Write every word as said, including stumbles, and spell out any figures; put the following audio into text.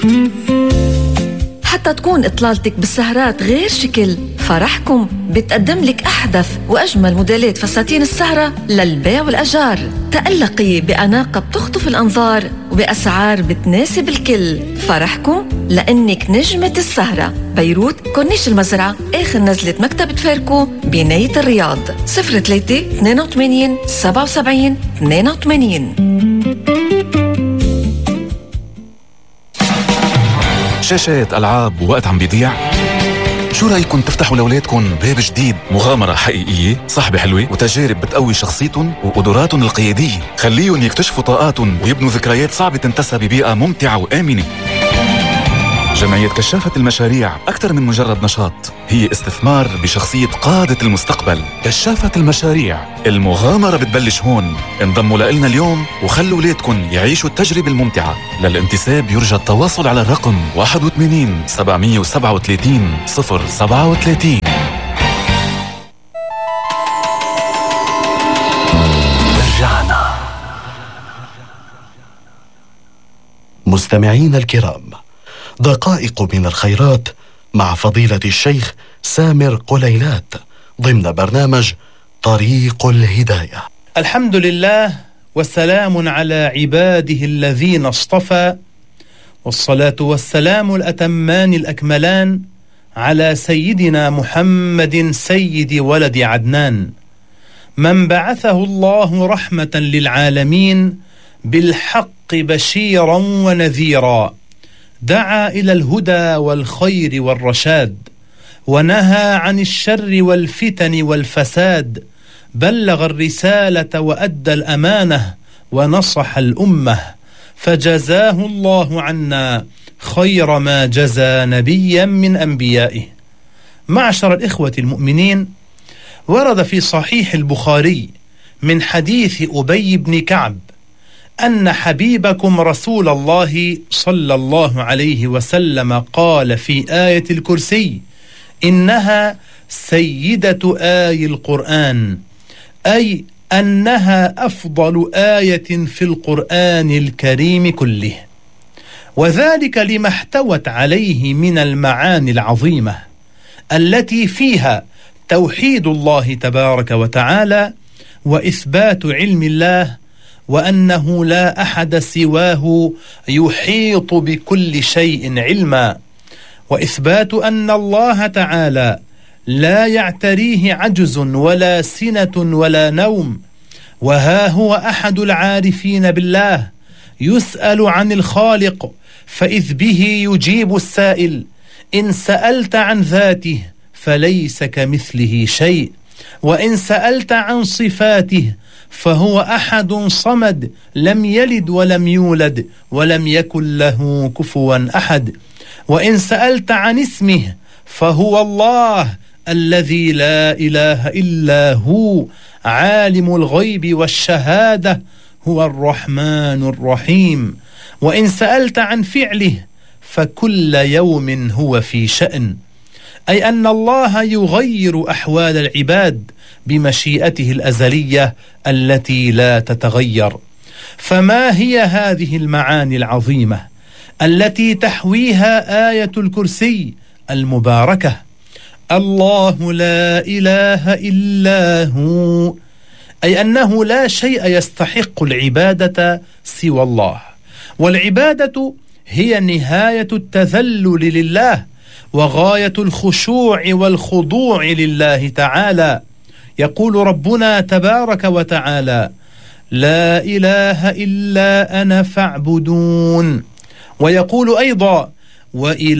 حتى تكون إطلالتك بالسهرات غير شكل، فرحكم بتقدم لك أحدث وأجمل موديلات فساتين السهرة للبيع والأجار. تألقي بأناقة بتخطف الأنظار وبأسعار بتناسب الكل. فرحكم لأنك نجمة السهرة. بيروت، كورنيش المزرعة، آخر نزلة مكتبة فاركو بناية الرياض. صفر ثلاثة اثنين وثمانين سبعة وسبعين اثنين وثمانين. شاشات ألعاب ووقت عم بيضيع؟ شو رأيكم تفتحوا لأولادكم باب جديد، مغامرة حقيقية، صحبة حلوة وتجارب بتقوي شخصيتهم وقدراتهم القيادية؟ خليهم يكتشفوا طاقاتهم ويبنوا ذكريات صعبة تنتسى ببيئة ممتعة وآمنة. جمعية كشافة المشاريع أكثر من مجرد نشاط، هي استثمار بشخصية قادة المستقبل. كشافة المشاريع، المغامرة بتبلش هون. انضموا لنا اليوم وخلوا ولادكم يعيشوا التجربة الممتعة. للانتساب يرجى التواصل على الرقم واحد وثمانين سبعمية وسبعة وثلاثين صفر سبعة وثلاثين. رجعنا مستمعين الكرام، دقائق من الخيرات مع فضيلة الشيخ سامر قليلات ضمن برنامج طريق الهداية. الحمد لله والسلام على عباده الذين اصطفى، والصلاة والسلام الأتمان الأكملان على سيدنا محمد سيد ولد عدنان، من بعثه الله رحمة للعالمين بالحق بشيرا ونذيرا، دعا إلى الهدى والخير والرشاد، ونهى عن الشر والفتن والفساد، بلغ الرسالة وأدى الأمانة ونصح الأمة، فجزاه الله عنا خير ما جزى نبيا من أنبيائه. معشر الإخوة المؤمنين، ورد في صحيح البخاري من حديث أبي بن كعب أن حبيبكم رسول الله صلى الله عليه وسلم قال في آية الكرسي: إنها سيدة آي القرآن، أي أنها أفضل آية في القرآن الكريم كله، وذلك لما احتوت عليه من المعاني العظيمة التي فيها توحيد الله تبارك وتعالى، وإثبات علم الله، وأنه لا أحد سواه يحيط بكل شيء علما، وإثبات أن الله تعالى لا يعتريه عجز ولا سنة ولا نوم. وها هو أحد العارفين بالله يسأل عن الخالق فإذ به يجيب السائل: إن سألت عن ذاته فليس كمثله شيء، وإن سألت عن صفاته فهو أحد صمد، لم يلد ولم يولد ولم يكن له كفوا أحد، وإن سألت عن اسمه فهو الله الذي لا إله إلا هو، عالم الغيب والشهادة، هو الرحمن الرحيم، وإن سألت عن فعله فكل يوم هو في شأن، أي أن الله يغير أحوال العباد بمشيئته الأزلية التي لا تتغير. فما هي هذه المعاني العظيمة التي تحويها آية الكرسي المباركة؟ الله لا إله إلا هو، أي أنه لا شيء يستحق العبادة سوى الله، والعبادة هي نهاية التذلل لله وغاية الخشوع والخضوع لله تعالى. يقول ربنا تبارك وتعالى: لا إله إلا أنا فاعبدون. ويقول أيضا: وإلى